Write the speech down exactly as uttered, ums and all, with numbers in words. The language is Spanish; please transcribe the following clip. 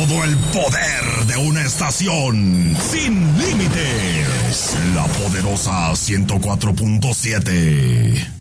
Todo el poder de una estación sin límites. La poderosa ciento cuatro punto siete.